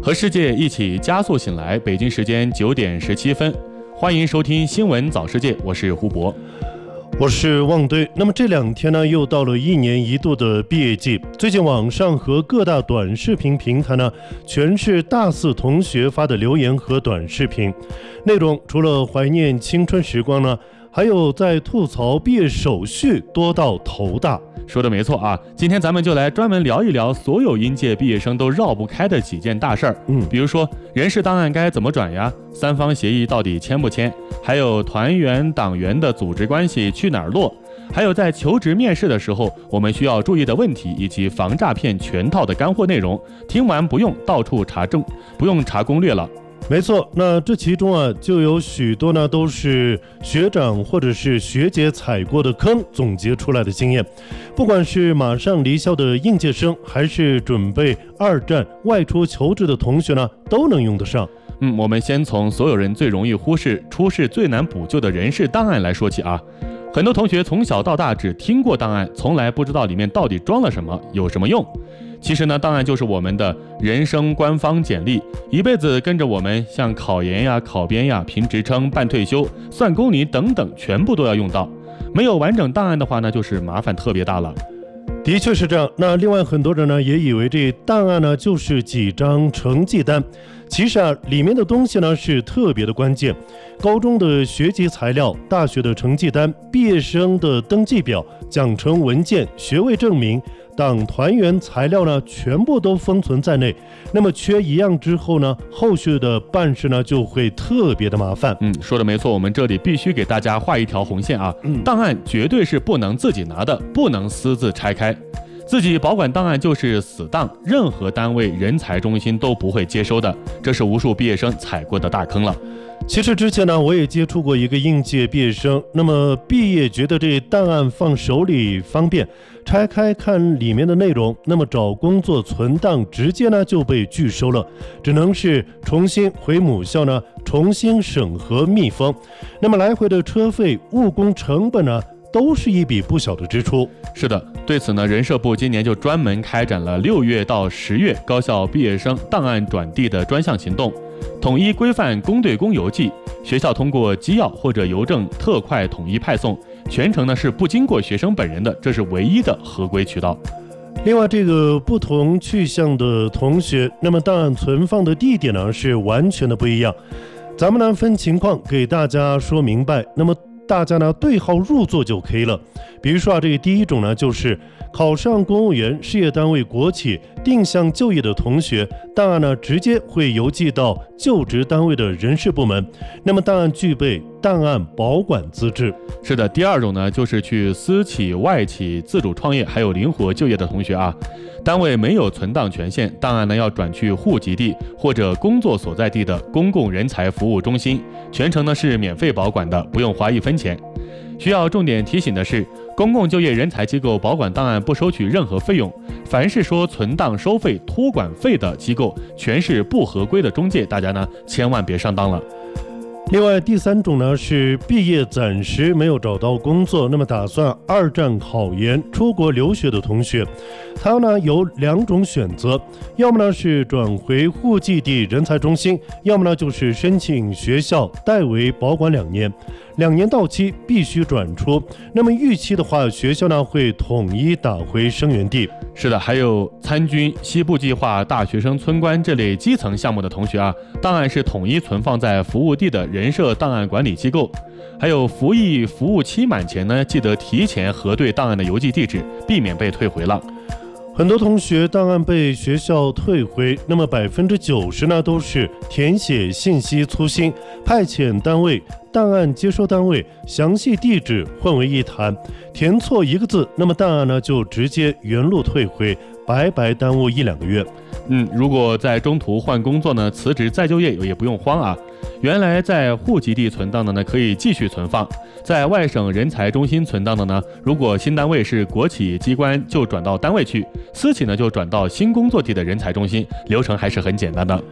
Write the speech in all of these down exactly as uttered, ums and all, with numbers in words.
和世界一起加速醒来，北京时间九点十七分，欢迎收听新闻早世界，我是胡博。 我是旺堆。那么这两天呢，又到了一年一度的毕业季。最近网上和各大短视频平台呢，全是大四同学发的留言和短视频，内容除了怀念青春时光呢，还有在吐槽毕业手续多到头大。 说的没错啊，今天咱们就来专门聊一聊所有应届毕业生都绕不开的几件大事儿。嗯，比如说人事档案该怎么转呀？三方协议到底签不签？还有团员党员的组织关系去哪儿落？还有在求职面试的时候我们需要注意的问题，以及防诈骗全套的干货内容。听完不用到处查证，不用查攻略了。 没错，那这其中啊，就有许多呢都是学长或者是学姐踩过的坑总结出来的经验，不管是马上离校的应届生，还是准备二战外出求职的同学呢，都能用得上。 嗯，我们先从所有人最容易忽视、出事最难补救的人事档案来说起啊。很多同学从小到大只听过档案，从来不知道里面到底装了什么，有什么用。其实呢，档案就是我们的人生官方简历，一辈子跟着我们，像考研呀、考编呀、评职称、办退休、算公里等等，全部都要用到。没有完整档案的话呢，就是麻烦特别大了。 的确是这样。那另外很多人呢也以为这档案呢就是几张成绩单，其实啊里面的东西呢是特别的关键。高中的学籍材料、大学的成绩单、毕业生的登记表、奖惩文件、学位证明、党团员材料呢全部都封存在内。那么缺一样之后呢，后续的办事呢就会特别的麻烦。 嗯，说的没错，我们这里必须给大家画一条红线啊。嗯，档案绝对是不能自己拿的，不能私自拆开。自己保管档案就是死档，任何单位、人才中心都不会接收的，这是无数毕业生踩过的大坑了。 其实之前呢，我也接触过一个应届毕业生，那么毕业觉得这档案放手里方便，拆开看里面的内容，那么找工作存档直接呢就被拒收了，只能是重新回母校呢重新审核密封，那么来回的车费、误工成本呢都是一笔不小的支出。 是的，对此呢，人社部今年就专门开展了六月到十月高校毕业生档案转递的专项行动，统一规范公对公邮寄，学校通过机要或者邮政特快统一派送，全程呢是不经过学生本人的，这是唯一的合规渠道。 另外，这个不同去向的同学，那么档案存放的地点呢是完全的不一样。咱们呢分情况给大家说明白，那么大家呢对号入座就可以了。比如说啊，这个第一种呢，就是考上公务员、事业单位、国企定向就业的同学，档案呢直接会邮寄到就职单位的人事部门，那么档案具备档案保管资质。 是的，第二种呢，就是去私企、外企、自主创业还有灵活就业的同学啊，单位没有存档权限，档案呢要转去户籍地或者工作所在地的公共人才服务中心，全程呢是免费保管的，不用花一分钱。需要重点提醒的是，公共就业人才机构保管档案不收取任何费用，凡是说存档收费、托管费的机构，全是不合规的中介，大家呢千万别上当了。 另外第三种呢是毕业暂时没有找到工作，那么打算二战考研、出国留学的同学，他呢有两种选择，要么呢是转回户籍地人才中心，要么呢就是申请学校代为保管两年，两年到期必须转出，那么逾期的话，学校呢会统一打回生源地。 是的，还有参军、西部计划、大学生村官这类基层项目的同学啊，档案是统一存放在服务地的人社档案管理机构。还有服役服务期满前呢，记得提前核对档案的邮寄地址，避免被退回了。 很多同学档案被学校退回，那么百分之九十呢都是填写信息粗心，派遣单位、档案接收单位、详细地址混为一谈，填错一个字，那么档案呢就直接原路退回，白白耽误一两个月。 嗯，如果在中途换工作呢，辞职再就业也不用慌啊。原来在户籍地存档的呢，可以继续存放；在外省人才中心存档的呢，如果新单位是国企机关，就转到单位去；私企呢，就转到新工作地的人才中心，流程还是很简单的。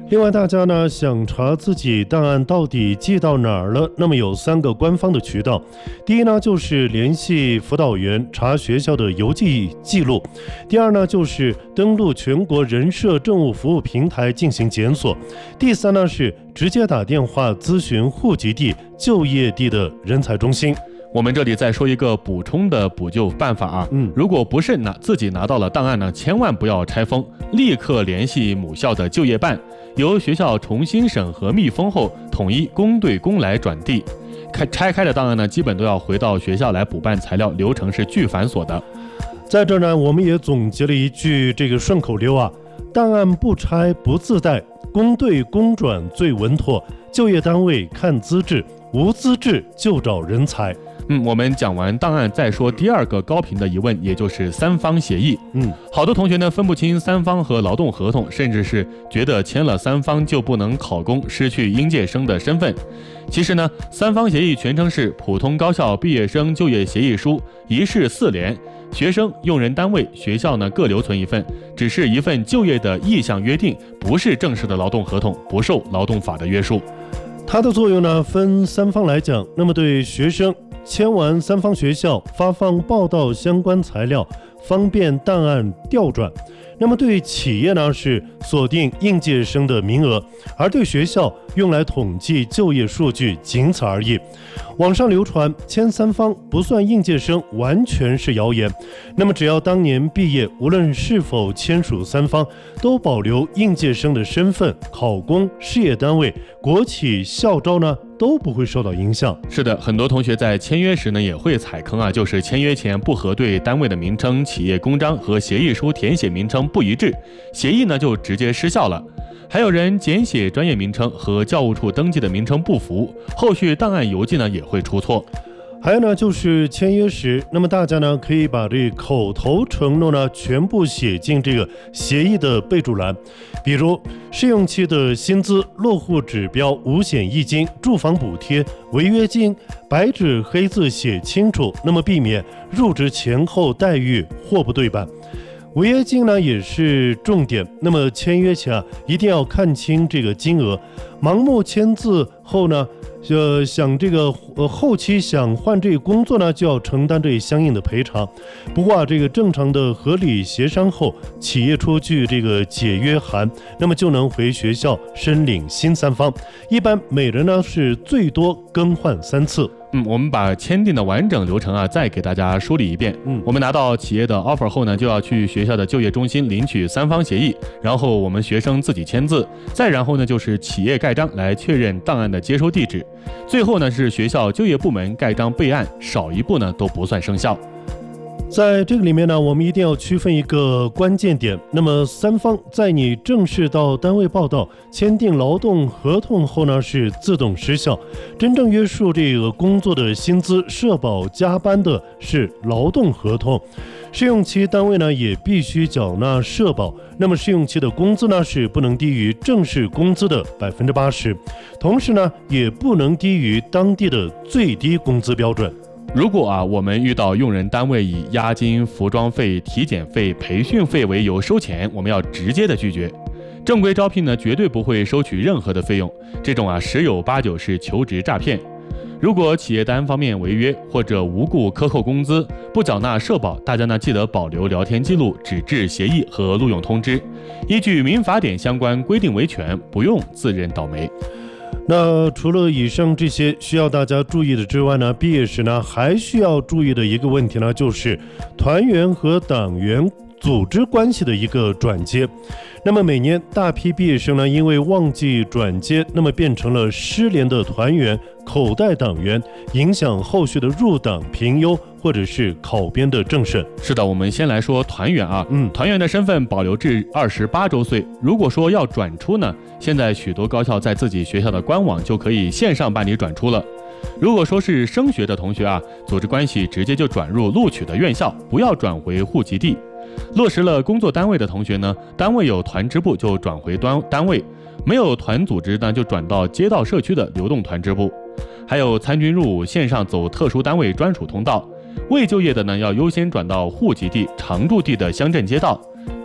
另外，大家呢想查自己档案到底寄到哪儿了，那么有三个官方的渠道。第一呢，就是联系辅导员查学校的邮寄记录；第二呢，就是登录全国人社政务服务平台进行检索；第三呢，是直接打电话咨询户籍地、就业地的人才中心。 我们这里再说一个补充的补救办法啊， 嗯， 如果不慎拿自己拿到了档案呢，千万不要拆封，立刻联系母校的就业办，由学校重新审核密封后，统一公对公来转递。开拆开的档案呢，基本都要回到学校来补办材料，流程是巨繁琐的。 在这呢，我们也总结了一句这个顺口溜啊：档案不拆不自带，公对公转最稳妥，就业单位看资质，无资质就找人才。 嗯，我们讲完档案，再说第二个高频的疑问，也就是三方协议。 嗯， 好多同学呢分不清三方和劳动合同，甚至是觉得签了三方就不能考公，失去应届生的身份。其实呢，三方协议全称是普通高校毕业生就业协议书，一式四联，学生、用人单位、学校呢各留存一份，只是一份就业的意向约定，不是正式的劳动合同，不受劳动法的约束。 它的作用呢分三方来讲，那么对学生签完三方学校发放报到相关材料，方便档案调转。那么对企业呢是锁定应届生的名额，而对学校用来统计就业数据，仅此而已。网上流传签三方不算应届生，完全是谣言。那么只要当年毕业，无论是否签署三方，都保留应届生的身份，考公、事业单位、国企校招呢都不会受到影响。 是的，很多同学在签约时呢也会踩坑啊，就是签约前不核对单位的名称、企业公章和协议书填写名称不一致，协议呢就直接失效了。还有人简写专业名称和教务处登记的名称不符，后续档案邮寄呢也会出错。 还有呢，就是签约时，那么大家呢可以把这口头承诺呢全部写进这个协议的备注栏，比如试用期的薪资、落户指标、五险一金、住房补贴、违约金，白纸黑字写清楚，那么避免入职前后待遇货不对版。违约金呢也是重点，那么签约前啊一定要看清这个金额，盲目签字后呢，呃想这个呃后期想换这个工作呢，就要承担这相应的赔偿。不过啊，这个正常的合理协商后，企业出具这个解约函，那么就能回学校申领新三方。一般每人呢是最多更换三次。 嗯，我们把签订的完整流程啊，再给大家梳理一遍。 嗯， 我们拿到企业的 offer 后呢，就要去学校的就业中心领取三方协议，然后我们学生自己签字，再然后呢就是企业盖章来确认档案的接收地址，最后呢是学校就业部门盖章备案，少一步呢都不算生效。 在这个里面呢，我们一定要区分一个关键点。那么三方在你正式到单位报到、签订劳动合同后呢，是自动失效。真正约束这个工作的薪资、社保、加班的是劳动合同。试用期单位呢也必须缴纳社保，那么试用期的工资呢是不能低于正式工资的百分之八十，同时呢也不能低于当地的最低工资标准。 如果啊，我们遇到用人单位以押金、服装费、体检费、培训费为由收钱，我们要直接的拒绝。正规招聘呢，绝对不会收取任何的费用，这种啊，十有八九是求职诈骗。如果企业单方面违约或者无故克扣工资、不缴纳社保，大家呢记得保留聊天记录、纸质协议和录用通知，依据民法典相关规定维权，不用自认倒霉。 那除了以上这些需要大家注意的之外呢，毕业时呢还需要注意的一个问题呢，就是团员和党员组织关系的一个转接。那么每年大批毕业生呢，因为忘记转接，那么变成了失联的团员、口袋党员，影响后续的入党评优或者是考编的政审。 是的，我们先来说团员啊， 嗯， 团员的身份保留至二十八周岁。如果说要转出呢，现在许多高校在自己学校的官网就可以线上办理转出了。如果说是升学的同学啊，组织关系直接就转入录取的院校，不要转回户籍地。落实了工作单位的同学呢，单位有团支部就转回单单位，没有团组织呢就转到街道社区的流动团支部。还有参军入伍线上走特殊单位专属通道，未就业的呢要优先转到户籍地、常住地的乡镇街道。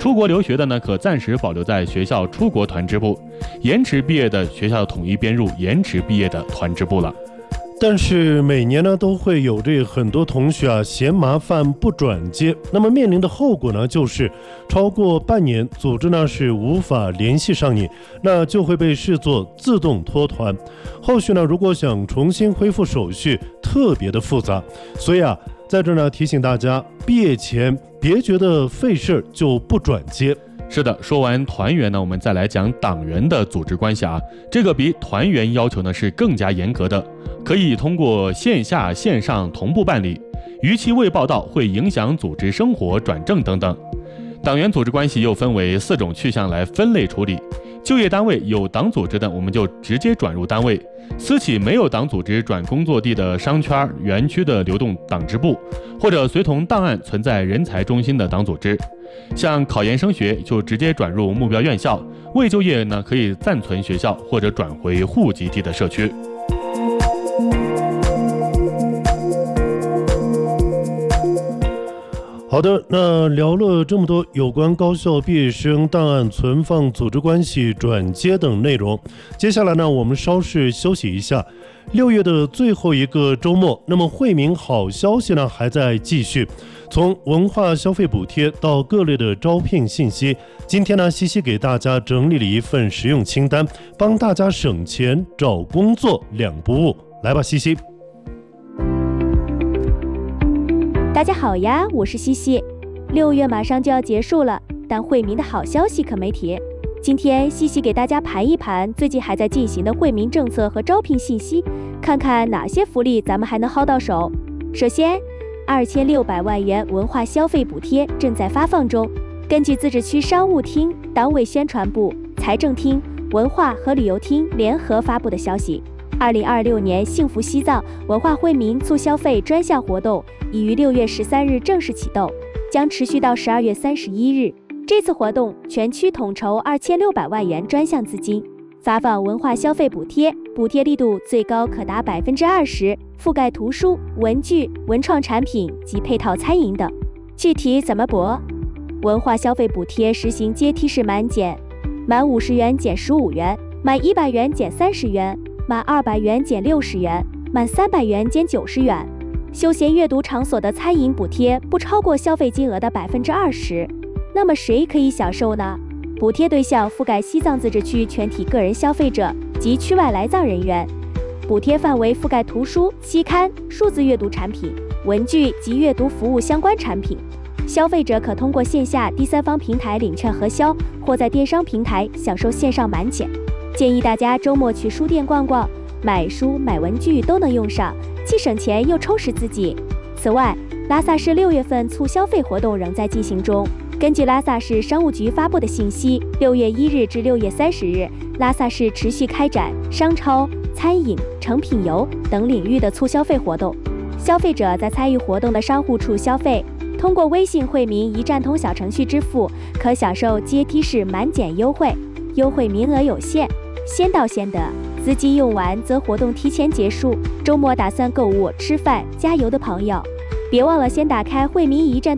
出国留学的呢，可暂时保留在学校出国团支部；延迟毕业的学校统一编入延迟毕业的团支部了。 但是每年呢都会有这很多同学啊嫌麻烦不转接，那么面临的后果呢就是超过半年组织呢是无法联系上你，那就会被视作自动脱团。后续呢如果想重新恢复手续特别的复杂，所以啊在这呢提醒大家，毕业前别觉得费事就不转接。 是的，说完团员呢，我们再来讲党员的组织关系啊。这个比团员要求呢是更加严格的，可以通过线下线上同步办理，逾期未报到会影响组织生活转正等等。党员组织关系又分为四种去向来分类处理。就业单位有党组织的，我们就直接转入单位；私企没有党组织转工作地的商圈、园区的流动党支部，或者随同档案存在人才中心的党组织。像考研升学就直接转入目标院校，未就业呢可以暂存学校或者转回户籍地的社区。 好的，那聊了这么多有关高校毕业生档案存放、组织关系、转接等内容，接下来呢，我们稍事休息一下。六月的最后一个周末，那么惠民好消息呢还在继续，从文化消费补贴到各类的招聘信息，今天呢，西西给大家整理了一份实用清单，帮大家省钱找工作两不误。来吧，西西。 大家好呀，我是西西。六月马上就要结束了，但惠民的好消息可没停。今天西西给大家盘一盘最近还在进行的惠民政策和招聘信息，看看哪些福利咱们还能薅到手。首先，二千六百万元文化消费补贴正在发放中。根据自治区商务厅、党委宣传部、财政厅、文化和旅游厅联合发布的消息，二零二六年幸福西藏文化惠民促消费专项活动已于六月十三日正式启动，将持续到十二月三十一日。这次活动全区统筹二千六百万元专项资金，发放文化消费补贴，补贴力度最高可达百分之二十，覆盖图书、文具、文创产品及配套餐饮等。具体怎么补？文化消费补贴实行阶梯式满减，满五十元减十五元，满一百元减三十元，满二百元减六十元，满三百元减九十元。休闲阅读场所的餐饮补贴不超过消费金额的百分之二十。那么谁可以享受呢？补贴对象覆盖西藏自治区全体个人消费者及区外来藏人员，补贴范围覆盖图书、期刊、数字阅读产品、文具及阅读服务相关产品。消费者可通过线下第三方平台领券核销，或在电商平台享受线上满减。建议大家周末去书店逛逛，买书买文具都能用上，既省钱又充实自己。此外，拉萨市六月份促消费活动仍在进行中。根据拉萨市商务局发布的信息，六月一日至六月三十日，拉萨市持续开展商超、餐饮、成品油等领域的促消费活动。消费者在参与活动的商户处消费，通过微信惠民一站通小程序支付，可享受阶梯式满减优惠，优惠名额有限，先到先得。资金用完则活动提前结束。周末打算购物、吃饭、加油的朋友，别忘了先打开惠民一站